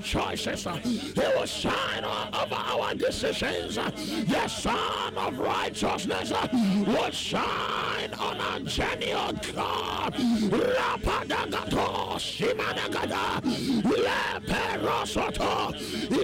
choices. He will shine over our decisions. The sun of righteousness will shine on our journey, oh God. Rapadagato, Shimanagada, Leperosoto.